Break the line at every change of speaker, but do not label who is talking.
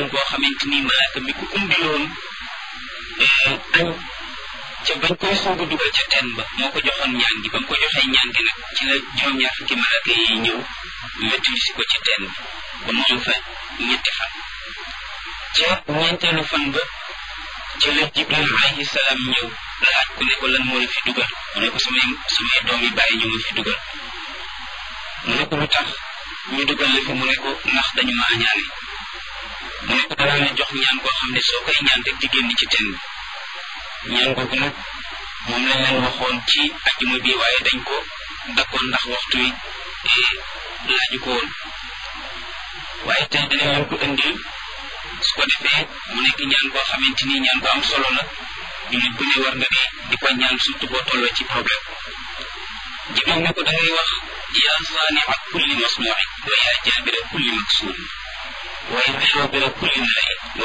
ñaan boo xamante ni malaaka mi ko umbiloon añ ca bañ koy soog a dugal ca teen ba moo ko joxoon ñaan gi ba mu ko joxee ñaan gi nag ci la juróom-ñaar fukki malaaka yi ñëw wettuli si ko ci teen ba mu am fa ñetti fan ca ñeenteelu fan ba ci la Jibril alayhi salaam ñëw laaj ko ne ko lan moo la fi dugal mu ne ko samay doom yi bàyyi ñu ma fi dugal mu ne ko lu tax ñu dugal la fi mu ne ko ndax dañu ma añaane mu ne ko danaa la jox ñaan koo xam ne soo koy ñaan rek di génn ci teen bi ñaan googu nag moom lañ leen waxoon ci ajjuma bi waaye dañ ko dakkoon ndax waxtu wi laaju ko woon waaye tey dañ leen ko indil su ko defee mu nekk ñaan koo xamante ni ñaan ko am solo la jullit bu ne war nga di ko ñaan surtout boo tolloo ci problème Jibril ne ko da ngay wax yaa saani'a kulli masnuu'in wa yaa jaabira kulli maksuurin wa yaa xaabira kulli mla'in